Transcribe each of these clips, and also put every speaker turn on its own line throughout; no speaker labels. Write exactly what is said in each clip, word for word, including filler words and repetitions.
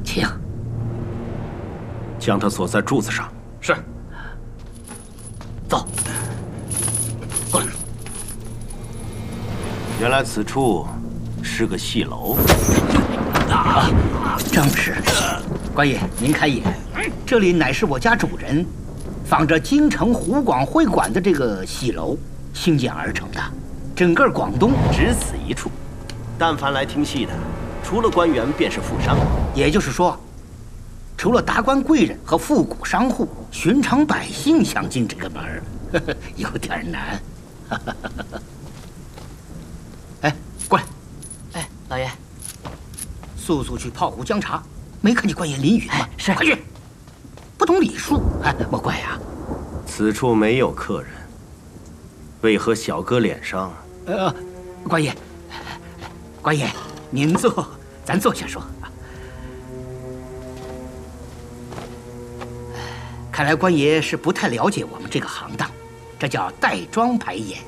请。
将它锁在柱子上。
是。走。过来。
原来此处是个戏楼。
啊，正是。官爷，您开眼，这里乃是我家主人仿着京城湖广会馆的这个戏楼兴建而成的，整个广东只此一处。
但凡来听戏的，除了官员便是富商。
也就是说，除了达官贵人和富贾商户，寻常百姓想进这个门儿，呵呵有点难。哎，过来！
哎，老爷，
速速去泡壶姜茶。没看见官爷淋雨吗？
哎、是，
快去！不懂礼数，哎，莫怪呀。
此处没有客人，为何小哥脸上？
呃，官爷，官爷，您坐，咱坐下说。看来官爷是不太了解我们这个行当，这叫带妆排演。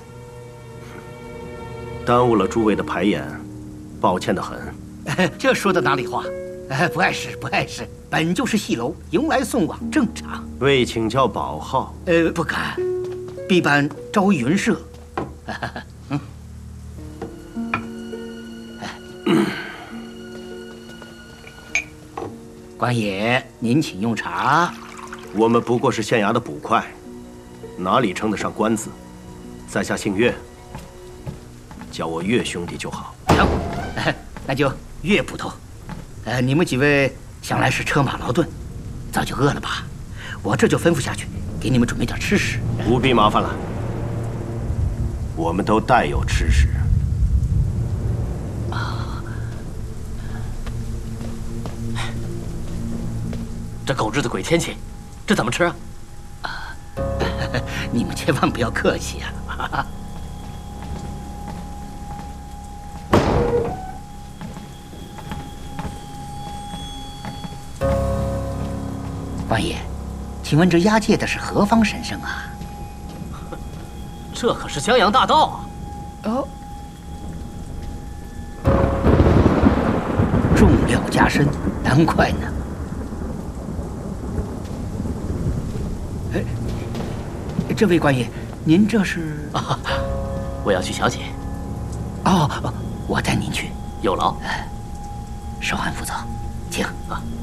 耽误了诸位的排演，抱歉的很。
这说的哪里话？哎，不碍事，不碍事，本就是戏楼，迎来送往正常。
为请教宝号？
呃，不敢，必办朝云社。嗯。官爷，您请用茶。
我们不过是县衙的捕快，哪里称得上官字？在下姓岳，叫我岳兄弟就好。
成，那就岳捕头。呃，你们几位想来是车马劳顿，早就饿了吧？我这就吩咐下去，给你们准备点吃食。
不必麻烦了，我们都带有吃食。
啊，这狗日的鬼天气，这怎么吃啊？
啊，你们千万不要客气啊！官爷，请问这押解的是何方神圣啊？
这可是襄阳大盗啊！
哦，重料加身，难怪呢。哎，这位官爷，您这是？
啊，我要去小姐。
哦，我带您去。
有劳。
少安副总，请啊。